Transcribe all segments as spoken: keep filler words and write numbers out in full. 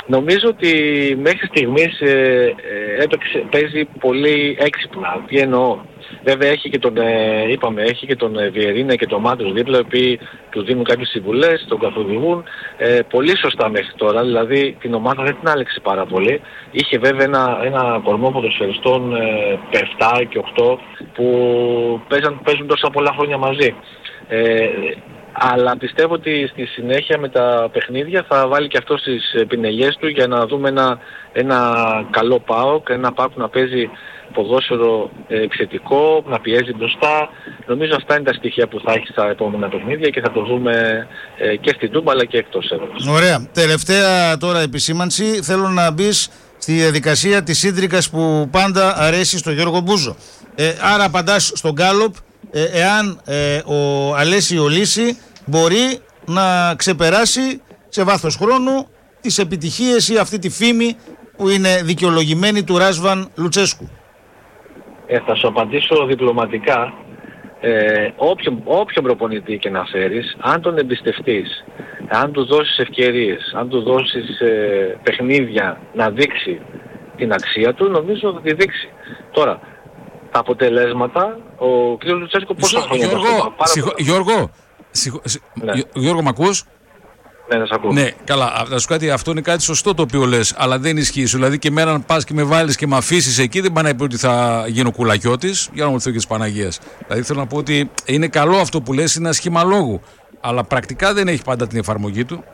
Νομίζω ότι μέχρι στιγμής ε, ε, έπαιξε, παίζει πολύ έξυπνα. Τι εννοώ. Βέβαια έχει και τον, ε, είπαμε, έχει και τον ε, Βιερίνα και τον Μάτος δίπλα, οι οποίοι του δίνουν κάποιες συμβουλές, τον καθοδηγούν ε, πολύ σωστά μέχρι τώρα. Δηλαδή την ομάδα δεν την άλεξε πάρα πολύ. Είχε βέβαια ένα, ένα κορμό ποδοσφαιριστών ε, επτά και οκτώ που παίζαν, παίζουν τόσα πολλά χρόνια μαζί. Ε, αλλά πιστεύω ότι στη συνέχεια με τα παιχνίδια θα βάλει και αυτό στις πινελιές του για να δούμε ένα, ένα καλό ΠΑΟΚ, ένα ΠΑΟΚ να παίζει ποδόσφαιρο εξαιτικό, να πιέζει μπροστά. Νομίζω αυτά είναι τα στοιχεία που θα έχει στα επόμενα παιχνίδια και θα το δούμε ε, και στην Τούμπα αλλά και εκτός έδρας. Ωραία. Τελευταία τώρα επισήμανση. Θέλω να μπεις στη διαδικασία της ίντρικας που πάντα αρέσει στο Γιώργο Μπούζο. Ε, άρα απαντάς στον Γκάλοπ ε, εάν ε, ο Αλέσιο Λύση μπορεί να ξεπεράσει σε βάθος χρόνου τις επιτυχίες ή αυτή τη φήμη που είναι δικαιολογημένη του Ράσβαν Λουτσέσκου. Ε, θα σου απαντήσω διπλωματικά. Ε, όποιον, όποιον προπονητή και να φέρεις, αν τον εμπιστευτείς, αν του δώσεις ευκαιρίες, αν του δώσεις ε, παιχνίδια να δείξει την αξία του, νομίζω θα τη δείξει. Τώρα, τα αποτελέσματα, ο κ. Λουτσέσκο πόσα χρόνια... Γιώργο, συγχω... Γιώργο, συγχω... ναι. Γιώργο, μ' ακούς? Ναι, να σ' ακούω. Ναι, καλά. Να σου κάτι, αυτό είναι κάτι σωστό το οποίο λες, αλλά δεν ισχύει. Δηλαδή και εμένα, αν πας και με βάλεις και με αφήσεις εκεί, δεν πάει να πει ότι θα γίνω κουλακιώτης για να μου και της Παναγίας. Δηλαδή θέλω να πω ότι είναι καλό αυτό που λες, είναι ένα σχήμα λόγου. Αλλά πρακτικά δεν έχει πάντα την εφαρμογή του.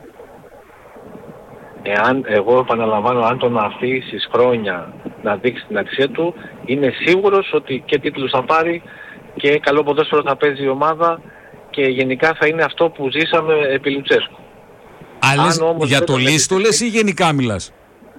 Εάν, εγώ επαναλαμβάνω, αν τον αφήσεις χρόνια να δείξει την αξία του, είναι σίγουρος ότι και τίτλους θα πάρει και καλό ποδόσφαιρο θα παίζει η ομάδα και γενικά θα είναι αυτό που ζήσαμε επί Λουτσέσκου. Άλλες, για το Λύση το λες ή γενικά μιλάς?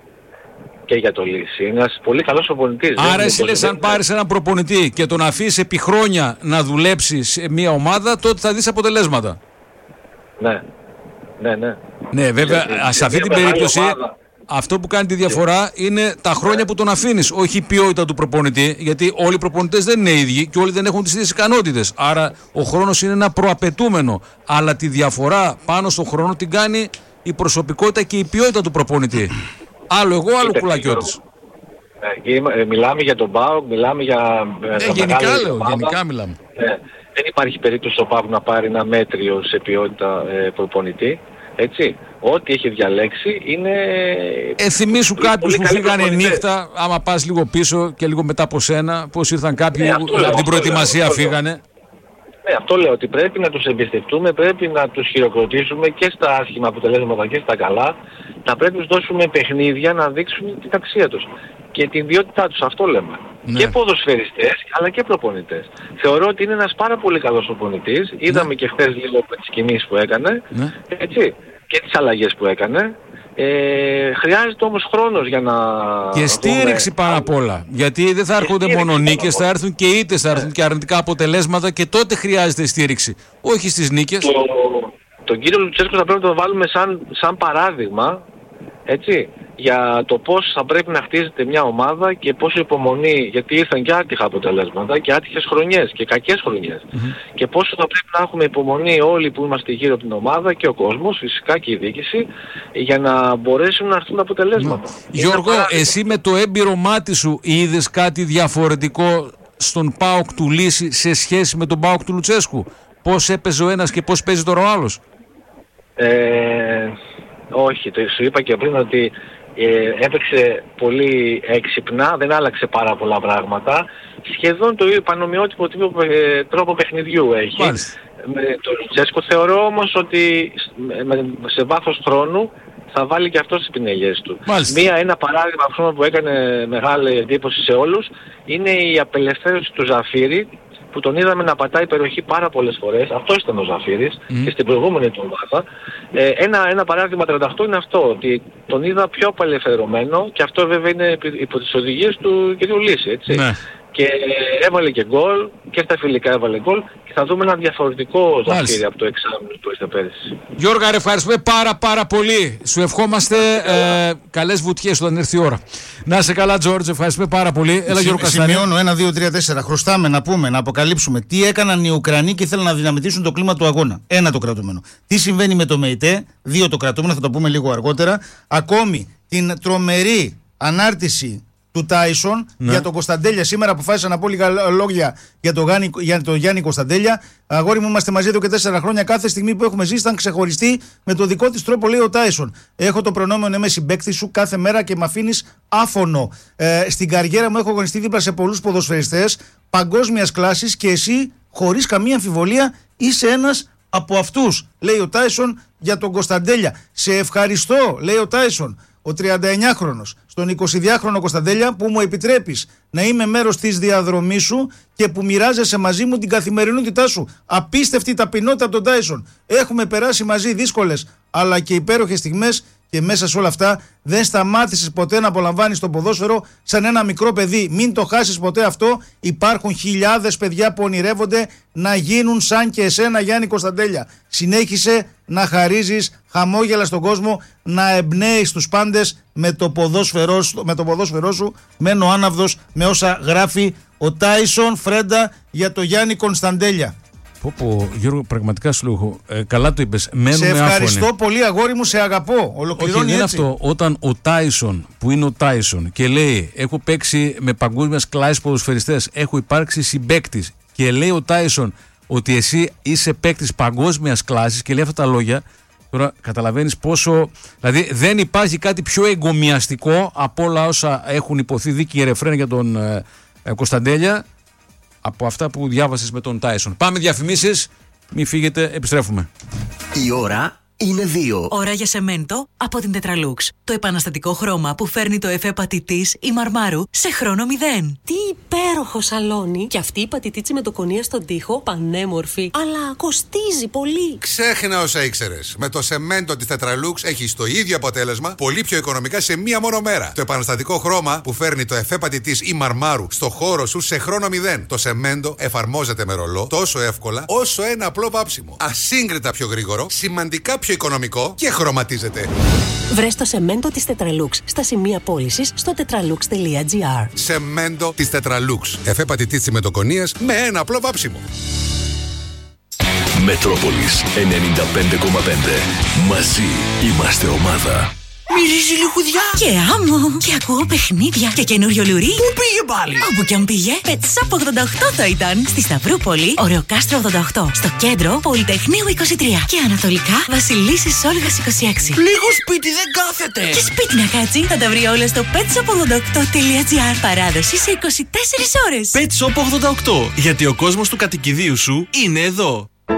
Και για το Λύση. Είναι ένας πολύ καλός προπονητής. Άρα εσύ λες αν πάρεις έναν προπονητή και τον αφήσεις επί χρόνια να δουλέψει σε μια ομάδα, τότε θα δεις αποτελέσματα. Ναι. Ναι, ναι. Ναι, βέβαια, και, σε αυτή την περίπτωση αυτό που κάνει τη διαφορά είναι τα χρόνια που τον αφήνεις, όχι η ποιότητα του προπονητή, γιατί όλοι οι προπονητές δεν είναι ίδιοι και όλοι δεν έχουν τις ίδιες ικανότητες. Άρα ο χρόνος είναι ένα προαπαιτούμενο, αλλά τη διαφορά πάνω στον χρόνο την κάνει η προσωπικότητα και η ποιότητα του προπονητή. Άλλο εγώ, άλλο κουλακιώτης. Ε, μιλάμε για τον ΠΑΟΚ, μιλάμε για... Ε, γενικά λέω, γενικά μιλάμε. Ε, δεν υπάρχει περίπτωση στο ΠΑΟΚ να πάρει ένα μέτριο σε ποιότητα ε, προπονητή. Έτσι, ό,τι έχει διαλέξει είναι... Ε, θυμήσου κάποιους που φύγανε νύχτα, άμα πας λίγο πίσω και λίγο μετά από σένα, πώς ήρθαν κάποιοι ε, από λέω, την προετοιμασία λέω, φύγανε. Ναι, αυτό λέω, ότι πρέπει να τους εμπιστευτούμε, πρέπει να τους χειροκροτήσουμε και στα άσχημα αποτελέσματα και στα καλά. Θα πρέπει να τους δώσουμε παιχνίδια να δείξουν την αξία τους και την ποιότητά τους, αυτό λέμε. Ναι. Και ποδοσφαιριστές αλλά και προπονητές. Θεωρώ ότι είναι ένας πάρα πολύ καλός προπονητής. Είδαμε ναι. και χθες λίγο με τις κινήσεις που έκανε, ναι. έτσι, και τις αλλαγές που έκανε. Ε, χρειάζεται όμως χρόνος για να... Και στήριξη πάνω απ' όλα. Γιατί δεν θα έρχονται μόνο νίκες, θα έρθουν και ήττες, θα έρθουν ναι. και αρνητικά αποτελέσματα και τότε χρειάζεται στήριξη. Όχι στις νίκες. Το, τον κύριο Λουτσέσκο θα πρέπει να το βάλουμε σαν, σαν παράδειγμα, έτσι, για το πώς θα πρέπει να χτίζεται μια ομάδα και πόσο υπομονή, γιατί ήρθαν και άτυχα αποτελέσματα και άτυχες χρονιές και κακές χρονιές. Mm-hmm. Και πόσο θα πρέπει να έχουμε υπομονή όλοι που είμαστε γύρω από την ομάδα και ο κόσμος, φυσικά και η διοίκηση, για να μπορέσουν να έρθουν αποτελέσματα. Mm. Γιώργο, εσύ με το έμπειρο μάτι σου είδες κάτι διαφορετικό στον ΠΑΟΚ του Λύση σε σχέση με τον ΠΑΟΚ του Λουτσέσκου? Πώς έπαιζε ο ένας και πώς παίζει τώρα ο άλλος? Ε, όχι, το σου είπα και πριν ότι Ε, έπαιξε πολύ έξυπνα, δεν άλλαξε πάρα πολλά πράγματα. Σχεδόν το ίδιο πανομοιότυπο τύπο, ε, τρόπο παιχνιδιού έχει. Μάλιστα. Με το Λουτσέσκο θεωρώ όμως ότι σε βάθος χρόνου θα βάλει και αυτό στις πινελιές του. Μάλιστα. Μία, ένα παράδειγμα αυτό που έκανε μεγάλη εντύπωση σε όλους είναι η απελευθέρωση του Ζαφύρη, που τον είδαμε να πατάει περιοχή πάρα πολλές φορές. Αυτό ήταν ο Ζαφύρης mm. και στην προηγούμενη του ομάδα. Ε, ένα, ένα παράδειγμα τριάντα οκτώ είναι αυτό, ότι τον είδα πιο απελευθερωμένο και αυτό βέβαια είναι υπό τις οδηγίες του κ. Λύση, έτσι. Ναι. Και έβαλε και γκολ και στα φιλικά έβαλε γκολ και θα δούμε ένα διαφορετικό Ζαφύρι από το εξάμηνο που ήρθε πέρυσι. Γιώργα, ρε, ευχαριστούμε πάρα πάρα πολύ. Σου ευχόμαστε ε, καλές βουτιές όταν έρθει η ώρα. Να είσαι καλά, Τζόρτζ, ευχαριστούμε πάρα πολύ. Έλα, Γιώργο Καστανή. Σημειώνω ένα, δύο, τρία, τέσσερα. Χρωστάμε να πούμε, να αποκαλύψουμε τι έκαναν οι Ουκρανοί και ήθελαν να δυναμητήσουν το κλίμα του αγώνα. Ένα το κρατούμενο. Τι συμβαίνει με το ΜΕΙΤΕ, δύο το κρατούμενο, θα το πούμε λίγο αργότερα. Ακόμη την τρομερή ανάρτηση του Τάισον, ναι, για τον Κωνσταντέλια. Σήμερα αποφάσισα να πω λίγα λόγια για τον Γιάννη, για τον Γιάννη Κωνσταντέλια. Αγόρι μου, είμαστε μαζί εδώ και τέσσερα χρόνια. Κάθε στιγμή που έχουμε ζήσει ήταν ξεχωριστή με το δικό της τρόπο, λέει ο Τάισον. Έχω το προνόμιο να είμαι συμπαίκτης σου κάθε μέρα και με αφήνεις άφωνο. Ε, στην καριέρα μου έχω αγωνιστεί δίπλα σε πολλούς ποδοσφαιριστές παγκόσμιας κλάσης και εσύ, χωρίς καμία αμφιβολία, είσαι ένας από αυτούς, λέει ο Τάισον για τον Κωνσταντέλια. Σε ευχαριστώ, λέει ο Τάισον, ο τριανταεννιάχρονος, στον εικοσιδυάχρονο Κωνσταντέλια, που μου επιτρέπεις να είμαι μέρος της διαδρομής σου και που μοιράζεσαι μαζί μου την καθημερινότητά σου. Απίστευτη ταπεινότητα από τον Τάισον. Έχουμε περάσει μαζί δύσκολες αλλά και υπέροχες στιγμές και μέσα σε όλα αυτά δεν σταμάτησες ποτέ να απολαμβάνεις το ποδόσφαιρο σαν ένα μικρό παιδί. Μην το χάσεις ποτέ αυτό. Υπάρχουν χιλιάδες παιδιά που ονειρεύονται να γίνουν σαν και εσένα, Γιάννη Κωνσταντέλια. Συνέχισε να χαρίζεις χαμόγελα στον κόσμο, να εμπνέεις τους πάντες με το ποδόσφαιρό, με το ποδόσφαιρό σου. Μένω άναυδος με όσα γράφει ο Τάισον Φρέντα για το Γιάννη Κωνσταντέλια. Πω πω, Γιώργο, πραγματικά σου λέω, ε, καλά το είπες. Μένουμε άφωνοι. Σε ευχαριστώ άφωνοι. πολύ, αγόρι μου, σε αγαπώ. Ολοκληρώνει. Όχι, δεν έτσι. Είναι αυτό. Όταν ο Τάισον, που είναι ο Τάισον, και λέει: έχω παίξει με παγκόσμιας κλάσης ποδοσφαιριστές, έχω υπάρξει συμπαίκτης, και λέει ο Τάισον ότι εσύ είσαι παίκτης παγκόσμιας κλάσης, και λέει αυτά τα λόγια. Τώρα καταλαβαίνεις πόσο. Δηλαδή δεν υπάρχει κάτι πιο εγκομιαστικό από όλα όσα έχουν υποθεί δίκη ρεφρέν για τον ε, ε, Κωνσταντέλια, από αυτά που διάβασες με τον Τάισον. Πάμε διαφημίσεις, μην φύγετε, επιστρέφουμε. Η ώρα είναι δύο. Ώρα για σεμέντο από την Τετραλούξ. Το επαναστατικό χρώμα που φέρνει το εφέ πατητής ή μαρμάρου σε χρόνο μηδέν. Τι υπέροχο σαλόνι! Και αυτή η πατητίτσι με το κονία στον τοίχο, πανέμορφη. Αλλά κοστίζει πολύ. Ξέχνα όσα ήξερες. Με το σεμέντο της Τετραλούξ έχεις το ίδιο αποτέλεσμα, πολύ πιο οικονομικά σε μία μόνο μέρα. Το επαναστατικό χρώμα που φέρνει το εφέ πατητής ή μαρμάρου στο χώρο σου σε χρόνο μηδέν. Το σεμέντο εφαρμόζεται με ρολό τόσο εύκολα όσο ένα απλό βάψιμο. Ασύγκριτα πιο γρήγορο, σημαντικά πιο οικονομικό και χρωματίζεται. Βρες το σεμέντο της Τετραλούξ στα σημεία πώλησης στο τετραλούξ τελεία τζι άρ. Σεμέντο της Τετραλούξ. Εφέ πατητίτσι μετοκονίας με ένα απλό βάψιμο. Μετρόπολης ενενήντα πέντε κόμμα πέντε. Μαζί είμαστε ομάδα. Μυρίζει λιχουδιά και άμμο. Και ακούω παιχνίδια και καινούριο λουρί. Πού πήγε πάλι? Όπου κι αν πήγε, Πετσάπ ογδόντα οκτώ θα ήταν. Στη Σταυρούπολη, Ωρεοκάστρο ογδόντα οκτώ. Στο κέντρο, Πολυτεχνείου είκοσι τρία. Και ανατολικά, Βασιλίσσης Όλγας είκοσι έξι. Λίγο σπίτι δεν κάθεται. Και σπίτι να κάτσει, θα τα βρει όλα στο πετσόπ ογδόντα οκτώ τελεία τζι άρ. Παράδοση σε είκοσι τέσσερις ώρες. Πετσόπ ογδόντα οκτώ. Γιατί ο κόσμος του κατοικιδίου σου είναι εδώ.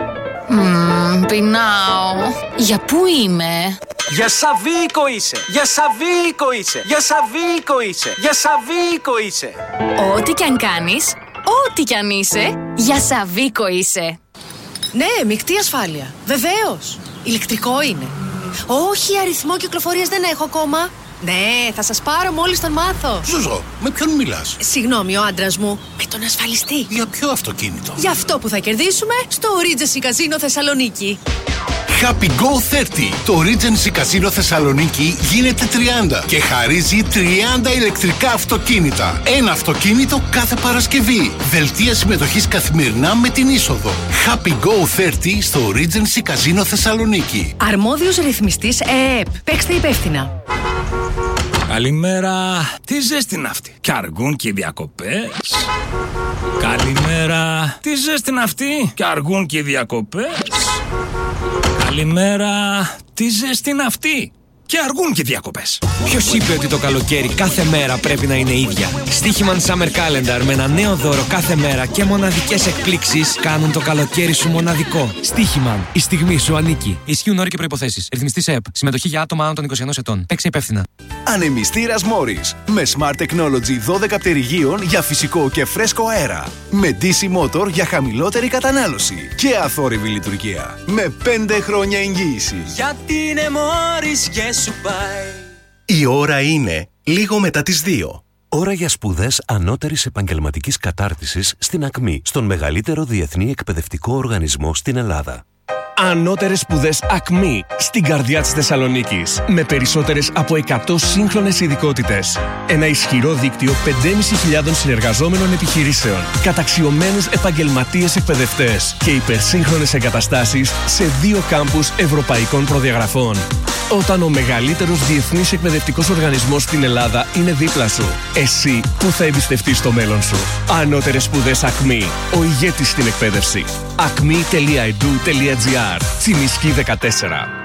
Μμμ, πεινάω. Για πού είμαι? Για Σαββίκο είσαι! Για Σαββίκο είσαι! Για Σαββίκο είσαι! Για Σαββίκο είσαι! Ό,τι κι αν κάνεις, ό,τι κι αν είσαι, για Σαββίκο είσαι. Ναι, μεικτή ασφάλεια. Βεβαίως. Ηλεκτρικό είναι. Όχι, αριθμό κυκλοφορίας δεν έχω ακόμα. Ναι, θα σας πάρω μόλις τον μάθω. Ζουζό, με ποιον μιλάς? Συγγνώμη, ο άντρας μου. Με τον ασφαλιστή. Για ποιο αυτοκίνητο? Για αυτό που θα κερδίσουμε στο Regency Casino Θεσσαλονίκη. Happy Go τριάντα. Το Regency Casino Θεσσαλονίκη γίνεται τριάντα και χαρίζει τριάντα ηλεκτρικά αυτοκίνητα. Ένα αυτοκίνητο κάθε Παρασκευή. Δελτία συμμετοχής καθημερινά με την είσοδο. Happy Go τριάντα στο Regency Casino Θεσσαλονίκη. Αρμόδιος ρυθμιστής ΕΕΠ. Παίξτε υπεύθυνα. Καλημέρα. Τι ζέστη είναι αυτή. Κι αργούν και οι διακοπές. Καλημέρα. Τι ζέστη είναι αυτή. Κι αργούν και οι διακοπές. Καλημέρα. Τι ζέστη είναι αυτή. Και αργούν και διακοπές. Ποιος είπε ότι το καλοκαίρι κάθε μέρα πρέπει να είναι ίδια? Στοίχημαν Summer Calendar με ένα νέο δώρο κάθε μέρα και μοναδικές εκπλήξεις κάνουν το καλοκαίρι σου μοναδικό. Στοίχημαν. Η στιγμή σου ανήκει. Ισχύουν όροι και προϋποθέσεις. Ρυθμιστής ΕΕΠ. Συμμετοχή για άτομα άνω των είκοσι ενός ετών. Παίξε υπεύθυνα. Ανεμιστήρας Morris. Με Smart Technology δώδεκα πτερυγίων για φυσικό και φρέσκο αέρα. Με ντι σι Motor για χαμηλότερη κατανάλωση. Και αθόρυβη λειτουργία. Με πέντε χρόνια εγγύηση. Γιατί είναι Morris και σου πάει. Η ώρα είναι λίγο μετά τις δύο. Ώρα για σπουδές ανώτερης επαγγελματικής κατάρτισης στην ΑΚΜΗ, στον μεγαλύτερο διεθνή εκπαιδευτικό οργανισμό στην Ελλάδα. Ανώτερες σπουδές Ακμή στην καρδιά της Θεσσαλονίκης. Με περισσότερες από εκατό σύγχρονες ειδικότητες. Ένα ισχυρό δίκτυο πεντέμισι χιλιάδων συνεργαζόμενων επιχειρήσεων. Καταξιωμένους επαγγελματίες εκπαιδευτές. Και υπερσύγχρονες εγκαταστάσεις σε δύο κάμπους ευρωπαϊκών προδιαγραφών. Όταν ο μεγαλύτερος διεθνής εκπαιδευτικός οργανισμός στην Ελλάδα είναι δίπλα σου, εσύ που θα εμπιστευτείς το μέλλον σου. Ανώτερες σπουδές Ακμή. Ο ηγέτης στην εκπαίδευση. ακμή τελεία ι ντι ου τελεία τζι άρ. Τσιμισκή δεκατέσσερα.